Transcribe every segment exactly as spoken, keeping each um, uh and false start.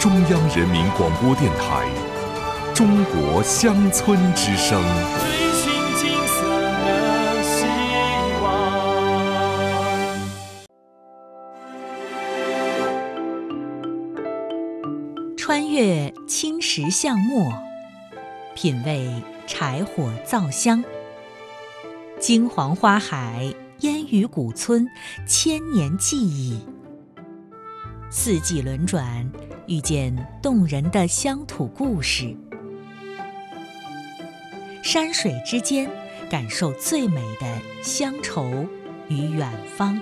中央人民广播电台中国乡村之声。 追寻金色的希望。 穿越青石巷陌，品味柴火灶香。金黄花海，烟雨古村，千年记忆。四季轮转，遇见动人的乡土故事。山水之间，感受最美的乡愁与远方。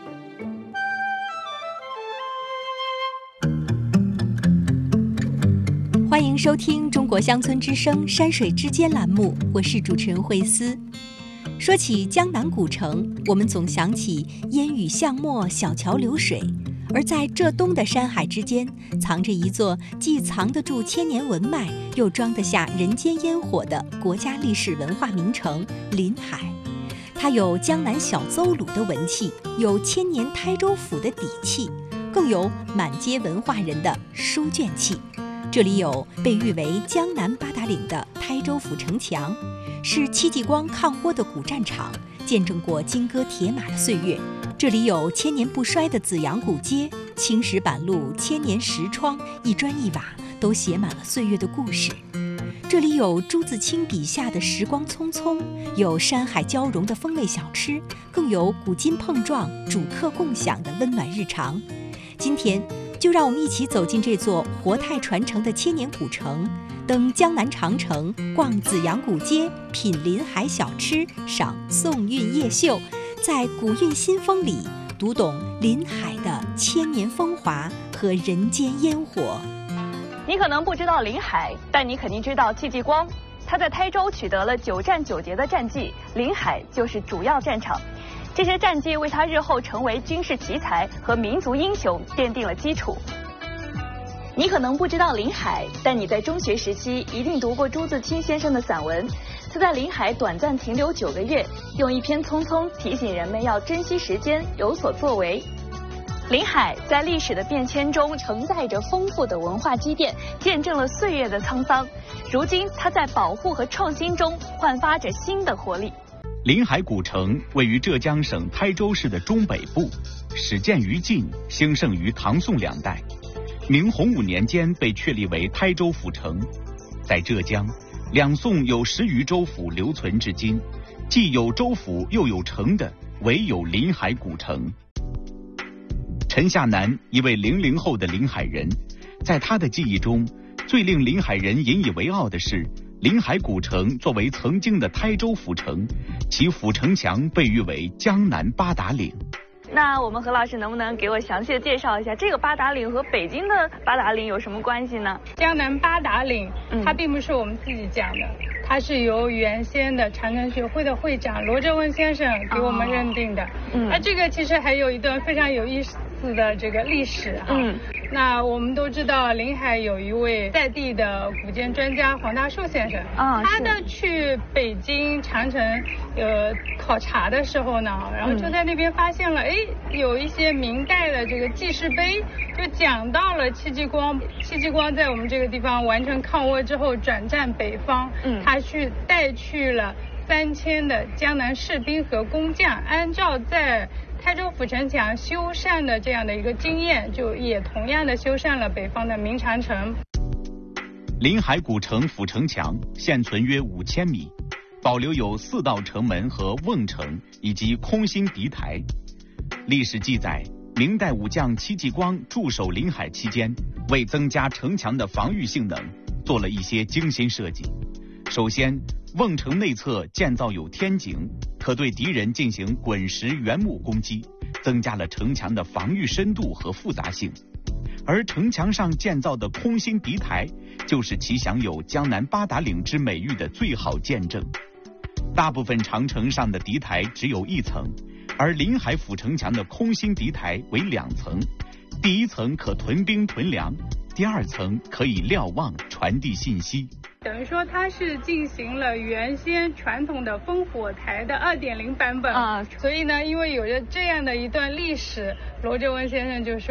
欢迎收听中国乡村之声山水之间栏目，我是主持人慧思。说起江南古城，我们总想起烟雨巷陌，小桥流水，而在浙东的山海之间，藏着一座既藏得住千年文脉，又装得下人间烟火的国家历史文化名城临海。它有江南小邹鲁的文气，有千年台州府的底气，更有满街文化人的书卷气。这里有被誉为江南八达岭的台州府城墙，是戚继光抗倭的古战场，见证过金戈铁马的岁月。这里有千年不衰的紫阳古街，青石板路，千年石窗，一砖一瓦都写满了岁月的故事。这里有朱自清笔下的时光匆匆，有山海交融的风味小吃，更有古今碰撞、主客共享的温暖日常。今天就让我们一起走进这座活态传承的千年古城，登江南长城，逛紫阳古街，品临海小吃，赏宋韵夜秀，在古韵新风里读懂临海的千年风华和人间烟火。 你可能不知道临海，但你肯定知道戚继光。他在台州取得了九战九捷的战绩，临海就是主要战场。这些战绩为他日后成为军事奇才和民族英雄奠定了基础。你可能不知道临海，但你在中学时期一定读过朱自清先生的散文。他在临海短暂停留九个月，用一篇《匆匆》提醒人们要珍惜时间，有所作为。临海在历史的变迁中承载着丰富的文化积淀，见证了岁月的沧桑。如今，它在保护和创新中焕发着新的活力。 临海古城位于浙江省台州市的中北部，始建于晋，兴盛于唐宋两代。明洪武年间被确立为台州府城。在浙江，两宋有十余州府留存至今，既有州府又有城的，唯有临海古城。陈夏南，一位零零后的临海人，在他的记忆中，最令临海人引以为傲的是，临海古城作为曾经的台州府城，其府城墙被誉为江南八达岭。 那我们何老师能不能给我详细的介绍一下，这个八达岭和北京的八达岭有什么关系呢？ 江南八达岭，它并不是我们自己讲的，嗯、它是由原先的长城学会的会长罗振温先生给我们认定的。哦、嗯，而这个其实还有一段非常有意思的这个历史哈。嗯，那我们都知道临海有一位在地的古建专家黄大树先生，啊、哦，他呢去北京长城呃考察的时候呢，然后就在那边发现了，哎、嗯，有一些明代的这个记事碑，就讲到了戚继光。戚继光在我们这个地方完成抗倭之后，转战北方，嗯，他去带去了三千的江南士兵和工匠，按照在台州府城墙修缮的这样的一个经验，就也同样的修缮了北方的明长城。 临海古城府城墙现存约五千米，保留有四道城门和瓮城以及空心敌台。历史记载，明代武将戚继光驻守临海期间，为增加城墙的防御性能，做了一些精心设计。首先，瓮城内侧建造有天井，可对敌人进行滚石圆木攻击，增加了城墙的防御深度和复杂性。而城墙上建造的空心敌台，就是其享有江南八达岭之美誉的最好见证。大部分长城上的敌台只有一层，而临海府城墙的空心敌台为两层，第一层可屯兵屯粮，第二层可以瞭望传递信息。 等于说它是进行了原先传统的烽火台的 二点零 版本啊，所以呢，因为有着这样的一段历史，罗振温先生就说